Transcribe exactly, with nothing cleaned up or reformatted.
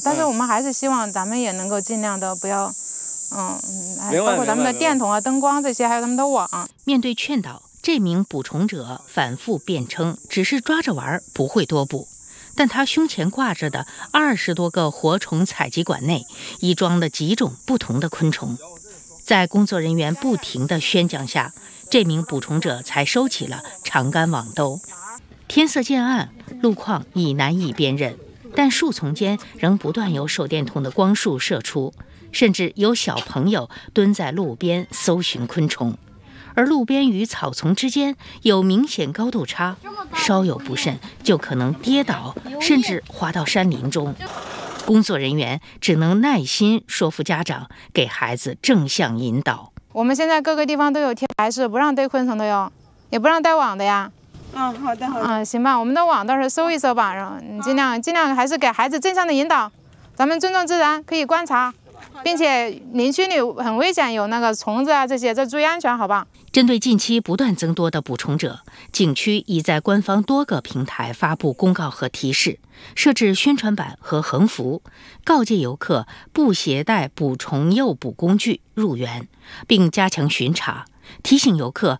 但是我们还是希望咱们也能够尽量的不要，嗯，包括咱们的电筒啊、灯光这些，还有他们的网。 面对劝导，这名捕虫者反复辩称，只是抓着玩，不会多捕。但他胸前挂着的二十多个活虫采集管内，已装了几种不同的昆虫。在工作人员不停的宣讲下，这名捕虫者才收起了长杆网兜。天色渐暗，路况已难以辨认，但树丛间仍不断有手电筒的光束射出，甚至有小朋友蹲在路边搜寻昆虫。而路边与草丛之间有明显高度差，稍有不慎就可能跌倒，甚至滑到山林中。工作人员只能耐心说服家长，给孩子正向引导。 我们现在各个地方都有贴牌示，不让逮昆虫的哟，也不让带网的呀。 嗯，好的，好的。 嗯，行吧，我们的网倒是搜一搜吧，然后你尽量尽量还是给孩子正向的引导。咱们尊重自然，可以观察，并且林区里很危险，有那个虫子啊这些，这注意安全，好吧？ 针对近期不断增多的捕虫者，景区已在官方多个平台发布公告和提示，设置宣传板和横幅，告诫游客不携带捕虫诱捕工具入园，并加强巡查，提醒游客